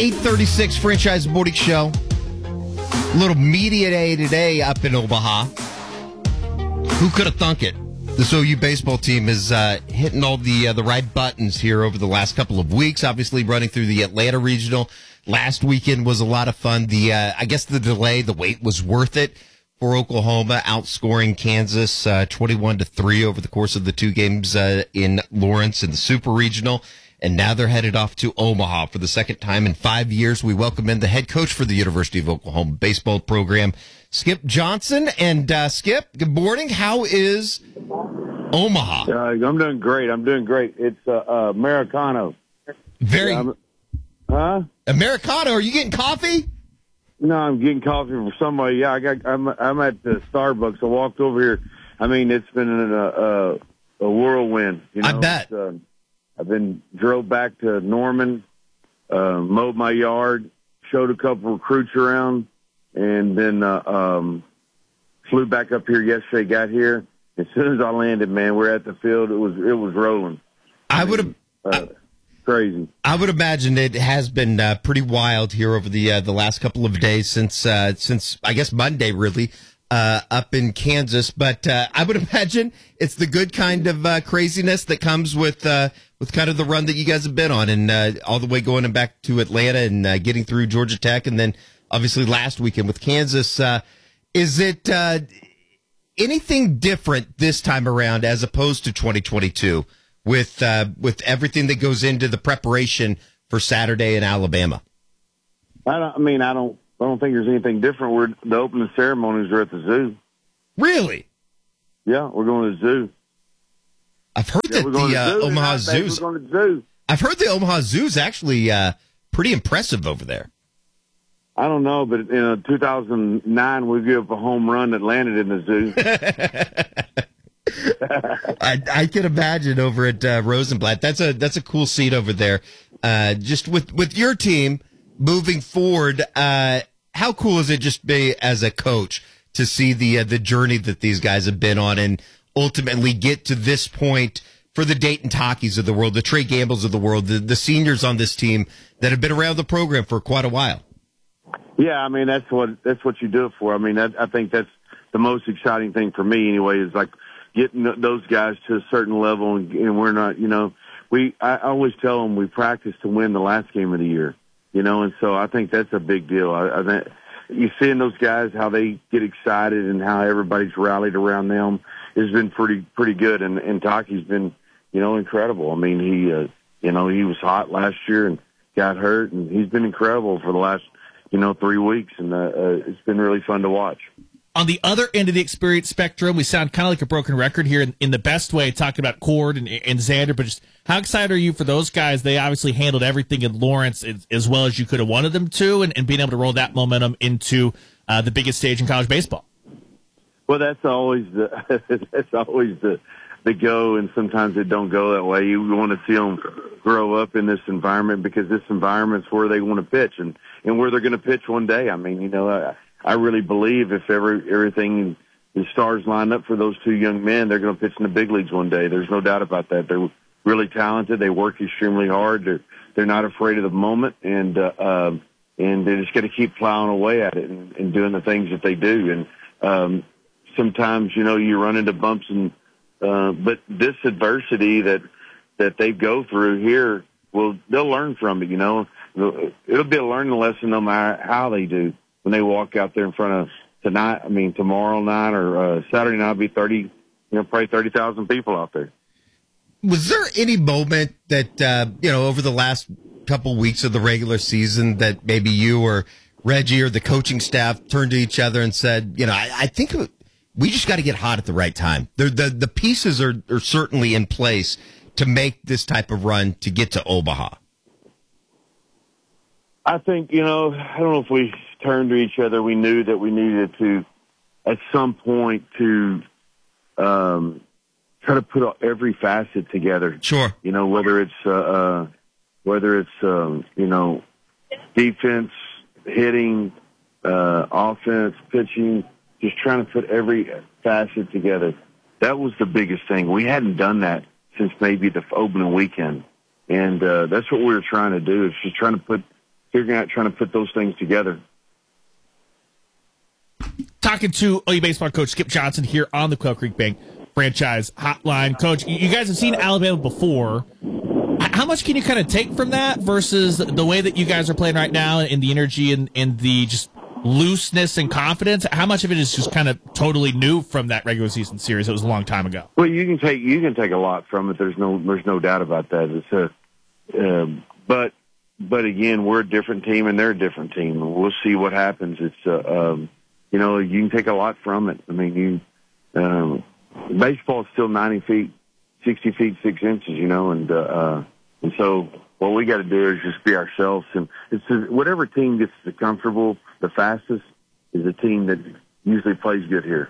8:36 Franchise Morning Show. A little media day today up in Omaha. Who could have thunk it? This OU baseball team is hitting all the right buttons here over the last couple of weeks. Obviously, running through the Atlanta Regional last weekend was a lot of fun. I guess the delay, the wait was worth it for Oklahoma, outscoring Kansas 21-3 over the course of the two games in Lawrence in the Super Regional. And now they're headed off to Omaha for the second time in 5 years. We welcome in the head coach for the University of Oklahoma baseball program, Skip Johnson. And Skip, good morning. How is Omaha? I'm doing great. It's Americano. Americano. Are you getting coffee? No, I'm getting coffee from somebody. Yeah, I'm at the Starbucks. I walked over here. I mean, it's been a whirlwind. You know? I bet. I've been drove back to Norman, mowed my yard, showed a couple recruits around, and then flew back up here yesterday. Got here as soon as I landed. Man, we're at the field. It was rolling. Crazy. I would imagine it has been pretty wild here over the last couple of days since I guess Monday really up in Kansas. But I would imagine it's the good kind of craziness that comes with kind of the run that you guys have been on, and all the way going and back to Atlanta and getting through Georgia Tech, and then obviously last weekend with Kansas. Is it anything different this time around as opposed to 2022? With everything that goes into the preparation for Saturday in Alabama? I don't think there's anything different. The opening ceremonies are at the zoo. Really? Yeah, we're going to the zoo. I've heard that the Omaha Zoo's. We're going to the zoo. I've heard the Omaha Zoo's actually pretty impressive over there. I don't know, but in 2009 we gave up a home run that landed in the zoo. I can imagine over at Rosenblatt. That's a cool seat over there. Just with your team moving forward, how cool is it just be as a coach to see the journey that these guys have been on and ultimately get to this point for the Dayton Takis of the world, the Trey Gambles of the world, the seniors on this team that have been around the program for quite a while? Yeah, I mean that's what you do it for. I mean I think that's the most exciting thing for me anyway. Is like getting those guys to a certain level, and we're not, I always tell them we practice to win the last game of the year, and so I think that's a big deal. I think you seeing those guys, how they get excited and how everybody's rallied around them has been pretty good, and Taki's been, incredible. I mean, he was hot last year and got hurt, and he's been incredible for the last, 3 weeks, and it's been really fun to watch. On the other end of the experience spectrum, we sound kind of like a broken record here in the best way, talking about Cord and Xander, but just how excited are you for those guys? They obviously handled everything in Lawrence as well as you could have wanted them to, and being able to roll that momentum into the biggest stage in college baseball. Well, that's always the go, and sometimes it don't go that way. You want to see them grow up in this environment because this environment's where they want to pitch and where they're going to pitch one day. I mean, I really believe if everything, the stars line up for those two young men, they're going to pitch in the big leagues one day. There's no doubt about that. They're really talented. They work extremely hard. They're not afraid of the moment, and they just got to keep plowing away at it and doing the things that they do. And sometimes, you run into bumps, but this adversity that they go through here, they'll learn from it. It'll be a learning lesson no matter how they do. When they walk out there in front of tomorrow night or Saturday night, it'll be probably 30,000 people out there. Was there any moment that, over the last couple weeks of the regular season that maybe you or Reggie or the coaching staff turned to each other and said, I think we just got to get hot at the right time. The pieces are certainly in place to make this type of run to get to Omaha? I think, I don't know if we turned to each other. We knew that we needed to, at some point, to try to put every facet together. Sure. Whether it's defense, hitting, offense, pitching, just trying to put every facet together. That was the biggest thing. We hadn't done that since maybe the opening weekend. And that's what we were trying to do, is just trying to put figuring out, trying to put those things together. Talking to OU baseball coach Skip Johnson here on the Quail Creek Bank Franchise Hotline. Coach, you guys have seen Alabama before. How much can you kind of take from that versus the way that you guys are playing right now and the energy and the just looseness and confidence? How much of it is just kind of totally new from that regular season series? It was a long time ago. Well, you can take a lot from it. There's no doubt about that. But again, we're a different team and they're a different team. We'll see what happens. It's you can take a lot from it. I mean, baseball is still 90 feet, 60 feet, 6 inches, and so what we got to do is just be ourselves. And it's whatever team gets the comfortable the fastest is a team that usually plays good here.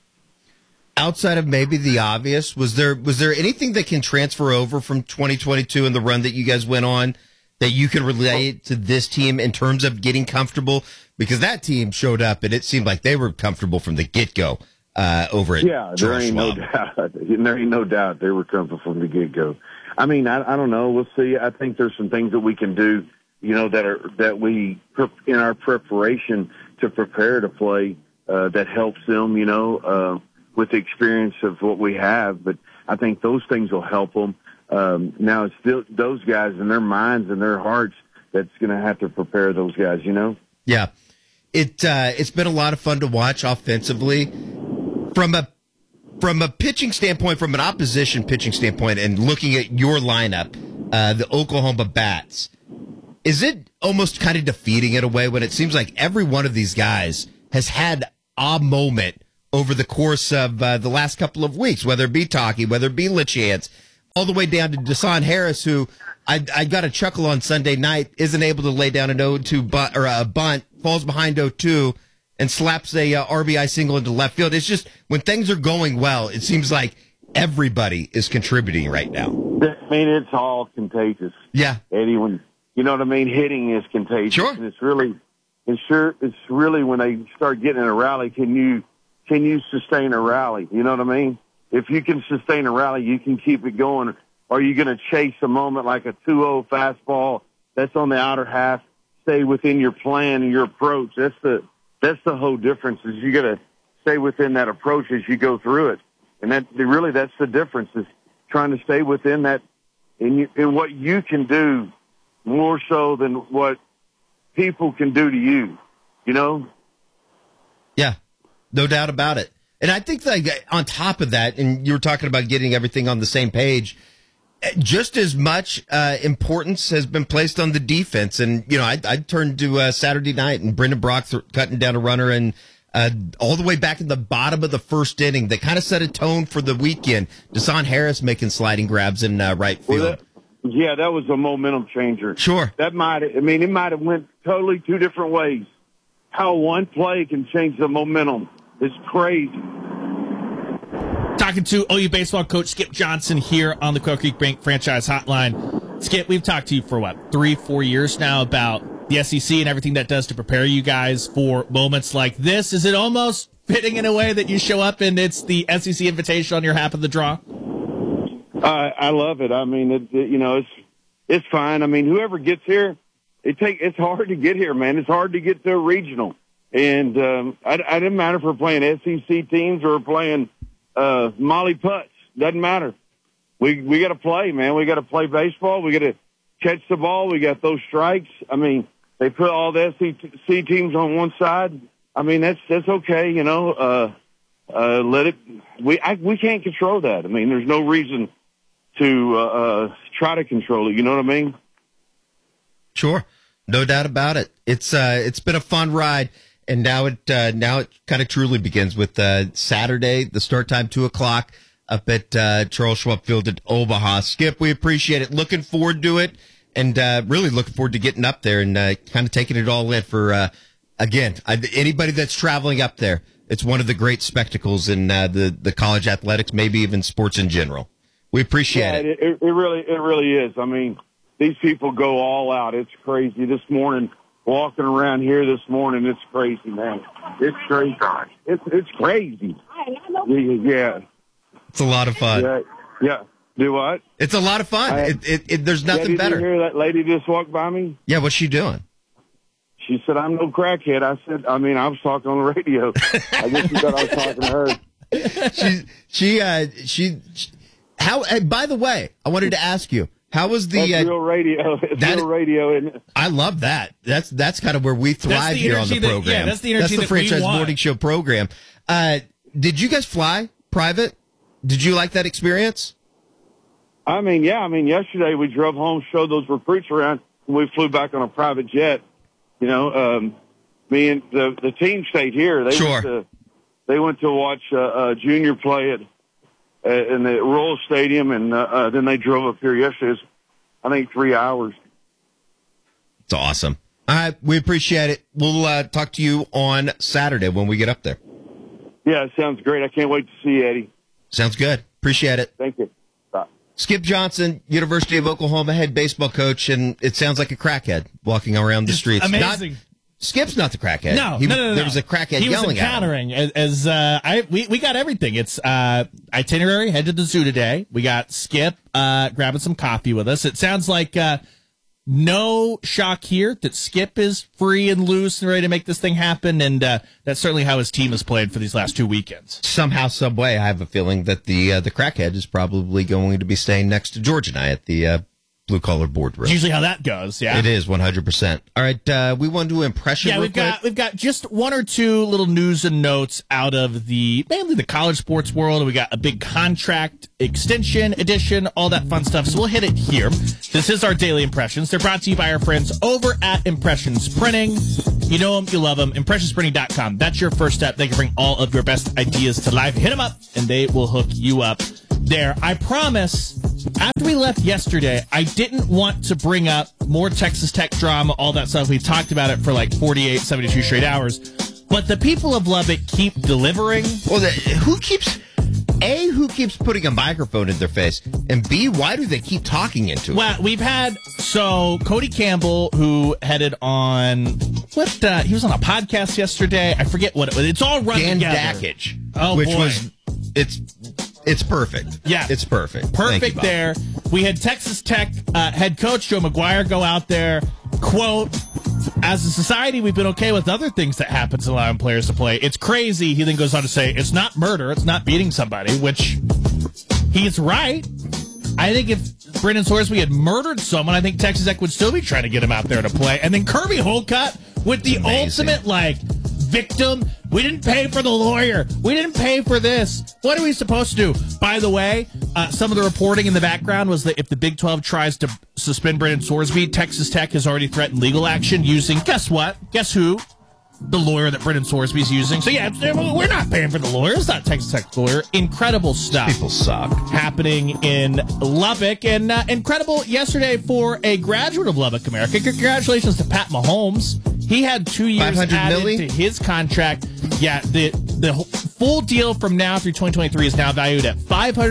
Outside of maybe the obvious, was there anything that can transfer over from 2022 and the run that you guys went on that you can relate to this team in terms of getting comfortable? Because that team showed up and it seemed like they were comfortable from the get-go over at there ain't no doubt. There ain't no doubt they were comfortable from the get-go. I mean, I don't know. We'll see. I think there's some things that we can do, that we in our preparation to prepare to play that helps them, with the experience of what we have. But I think those things will help them. Now it's still those guys and their minds and their hearts that's going to have to prepare those guys, Yeah. It's been a lot of fun to watch offensively from a pitching standpoint, from an opposition pitching standpoint, and looking at your lineup, the Oklahoma Bats. Is it almost kind of defeating in a way when it seems like every one of these guys has had a moment over the course of the last couple of weeks, whether it be Taki, whether it be LeChance, all the way down to Desan Harris, who I got a chuckle on Sunday night, isn't able to lay down an 0-2 bunt, or a bunt, falls behind 0-2, and slaps a RBI single into left field. It's just, when things are going well, it seems like everybody is contributing right now. I mean, it's all contagious. Yeah. Eddie, you know what I mean? Hitting is contagious. Sure. And it's really when they start getting in a rally, can you sustain a rally? You know what I mean? If you can sustain a rally, you can keep it going. Are you going to chase a moment like a 2-0 fastball that's on the outer half, stay within your plan and your approach? That's the whole difference, is you got to stay within that approach as you go through it. And that's the difference, is trying to stay within that in what you can do more so than what people can do to you, Yeah, no doubt about it. And I think that on top of that, and you were talking about getting everything on the same page, just as much importance has been placed on the defense. And, I turned to Saturday night and Brendan Brock cutting down a runner and all the way back in the bottom of the first inning. They kind of set a tone for the weekend. Desan Harris making sliding grabs in right field. Well, that was a momentum changer. Sit might have went totally two different ways. How one play can change the momentum. It's crazy. Talking to OU baseball coach Skip Johnson here on the Quail Creek Bank Franchise Hotline. Skip, we've talked to you for 3-4 years now about the SEC and everything that does to prepare you guys for moments like this. Is it almost fitting in a way that you show up and it's the SEC invitation on your half of the draw? I love it. I mean, it's fine. I mean, whoever gets here, it's hard to get here, man. It's hard to get to a regional. And I didn't matter if we're playing SEC teams or playing Molly Putts. Doesn't matter. We got to play, man. We got to play baseball. We got to catch the ball. We got those strikes. I mean, they put all the SEC teams on one side. I mean, that's okay. Let it. We can't control that. I mean, there's no reason to try to control it. You know what I mean? Sure, no doubt about it. It's been a fun ride. And now it kind of truly begins with Saturday, the start time 2:00 up at Charles Schwab Field at Omaha. Skip, we appreciate it. Looking forward to it, and really looking forward to getting up there and kind of taking it all in. For anybody that's traveling up there, it's one of the great spectacles in the college athletics, maybe even sports in general. We appreciate it. It really is. I mean, these people go all out. It's crazy. This morning, walking around here this morning, it's crazy, man. It's crazy. It's crazy. Yeah. It's a lot of fun. Yeah. Do what? It's a lot of fun. There's nothing better. Did you hear that lady just walked by me? Yeah, what's she doing? She said, I'm no crackhead. I said, I was talking on the radio. I guess she thought I was talking to her. How, and by the way, I wanted to ask you, how was the real radio? It's real radio, isn't it? I love that. That's kind of where we thrive here on the program. That's the energy that Franchise we want. Morning Show program. Did you guys fly private? Did you like that experience? Yesterday we drove home, showed those recruits around, and we flew back on a private jet. Me and the team stayed here. They went to watch Junior play in the Royal Stadium, and then they drove up here yesterday. It was, I think, 3 hours. It's awesome. All right, we appreciate it. We'll talk to you on Saturday when we get up there. Yeah, it sounds great. I can't wait to see you, Eddie. Sounds good. Appreciate it. Thank you. Bye. Skip Johnson, University of Oklahoma head baseball coach, and it sounds like a crackhead walking around the streets. Amazing. Skip's not the crackhead. No. There was a crackhead yelling at him. He was encountering. We got everything. It's itinerary, head to the zoo today. We got Skip grabbing some coffee with us. It sounds like no shock here that Skip is free and loose and ready to make this thing happen, and that's certainly how his team has played for these last 2 weekends. Somehow, some way, I have a feeling that the crackhead is probably going to be staying next to George and I at the blue-collar boardroom. It's usually how that goes, yeah. It is, 100%. All right, we want to do impression real quick. We've got just one or two little news and notes out of mainly the college sports world. We got a big contract extension edition, all that fun stuff. So we'll hit it here. This is our daily impressions. They're brought to you by our friends over at Impressions Printing. You know them, you love them. ImpressionsPrinting.com. That's your first step. They can bring all of your best ideas to life. Hit them up, and they will hook you up there. I promise, after we left yesterday, I didn't want to bring up more Texas Tech drama, all that stuff. We talked about it for like 48, 72 straight hours. But the people of Lubbock keep delivering. Well, who keeps putting a microphone in their face? And B, why do they keep talking into it? Well, we've had, Cody Campbell, who headed on, he was on a podcast yesterday. I forget what it was. It's all run Dan together. Dakich. Oh, which boy. was, it's perfect. Yeah. It's perfect. Perfect there. We had Texas Tech head coach Joe McGuire go out there, quote, as a society, we've been okay with other things that happen to allowing players to play. It's crazy. He then goes on to say, it's not murder. It's not beating somebody, which he's right. I think if Brendan Sorsby had murdered someone, I think Texas Tech would still be trying to get him out there to play. And then Kirby Holcutt with the ultimate, victim. We didn't pay for the lawyer. We didn't pay for this. What are we supposed to do? By the way, some of the reporting in the background was that if the Big 12 tries to suspend Brendan Sorsby, Texas Tech has already threatened legal action using, guess what? Guess who? The lawyer that Brendan Sorsby's using. So, yeah, we're not paying for the lawyer. It's not Texas Tech's lawyer. Incredible stuff. People suck. Happening in Lubbock. And incredible yesterday for a graduate of Lubbock, America. Congratulations to Pat Mahomes. He had 2 years added to his contract. Yeah, the full deal from now through 2023 is now valued at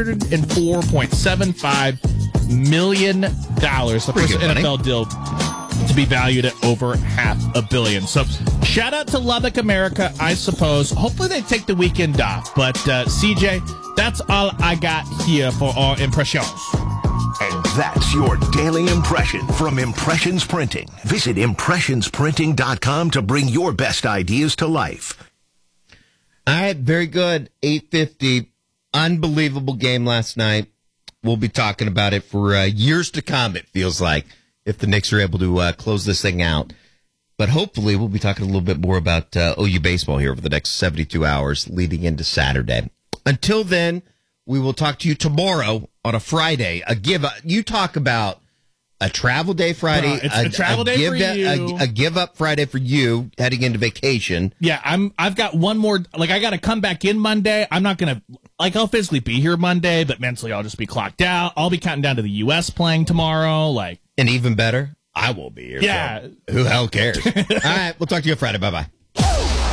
$504.75 million. The first NFL deal to be valued at over $500 million. So shout out to Lubbock, America, I suppose. Hopefully they take the weekend off. But CJ, that's all I got here for our impressions. And that's your daily impression from Impressions Printing. Visit ImpressionsPrinting.com to bring your best ideas to life. All right, very good. 8:50. Unbelievable game last night. We'll be talking about it for years to come, it feels like, if the Knicks are able to close this thing out. But hopefully we'll be talking a little bit more about OU baseball here over the next 72 hours leading into Saturday. Until then, we will talk to you tomorrow on a Friday. You talk about a travel day Friday. It's a travel day for you. A give up Friday for you heading into vacation. Yeah, I've got one more. I got to come back in Monday. I'm not going to, I'll physically be here Monday, but mentally I'll just be clocked out. I'll be counting down to the U.S. playing tomorrow. And even better, I will be here. Yeah. So who the hell cares? All right, we'll talk to you on Friday. Bye-bye.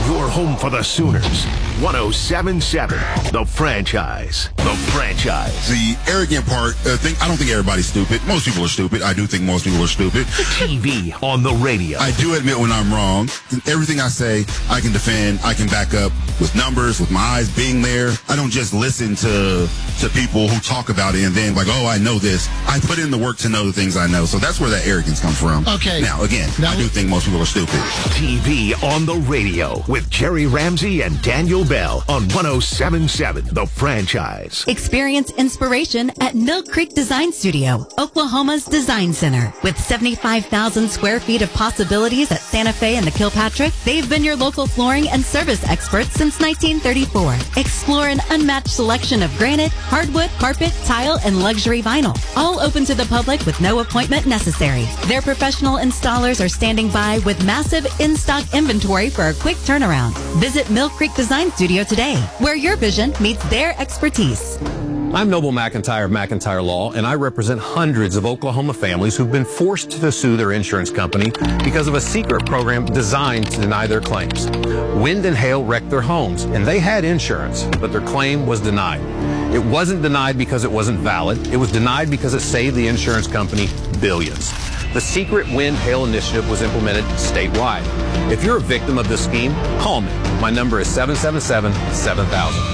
Your home for the Sooners. 1077, The Franchise. The Franchise. The arrogant part, I don't think everybody's stupid. Most people are stupid. I do think most people are stupid. TV on the radio. I do admit when I'm wrong. Everything I say, I can defend, I can back up with numbers, with my eyes being there. I don't just listen to people who talk about it and then like, oh, I know this. I put in the work to know the things I know. So that's where that arrogance comes from. Okay. Now, again, I do think most people are stupid. TV on the radio with Jerry Ramsey and Daniel Bell on 1077, The Franchise. Experience inspiration at Mill Creek Design Studio, Oklahoma's design center. With 75,000 square feet of possibilities at Santa Fe and the Kilpatrick, they've been your local flooring and service experts since 1934. Explore an unmatched selection of granite, hardwood, carpet, tile, and luxury vinyl. All open to the public with no appointment necessary. Their professional installers are standing by with massive in-stock inventory for a quick turnaround. Visit Mill Creek Design Studio today, where your vision meets their expertise. I'm Noble McIntyre of McIntyre Law, and I represent hundreds of Oklahoma families who've been forced to sue their insurance company because of a secret program designed to deny their claims. Wind and hail wrecked their homes, and they had insurance, but their claim was denied. It wasn't denied because it wasn't valid. It was denied because it saved the insurance company billions. The secret Wind Hail Initiative was implemented statewide. If you're a victim of this scheme, call me. My number is 777-7000.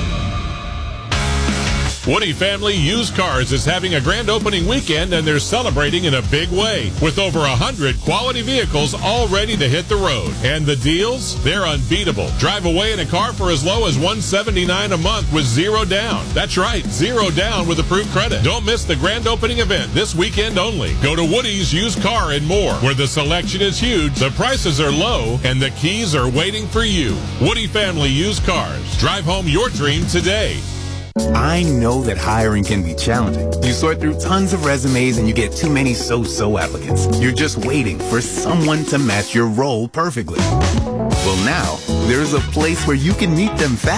Woody Family Used Cars is having a grand opening weekend, and they're celebrating in a big way with over 100 quality vehicles all ready to hit the road. And the deals? They're unbeatable. Drive away in a car for as low as $179 a month with zero down. That's right, zero down with approved credit. Don't miss the grand opening event this weekend only. Go to Woody's Used Car and More, where the selection is huge, the prices are low, and the keys are waiting for you. Woody Family Used Cars. Drive home your dream today. I know that hiring can be challenging. You sort through tons of resumes and you get too many so-so applicants. You're just waiting for someone to match your role perfectly. Well, now, there's a place where you can meet them fast.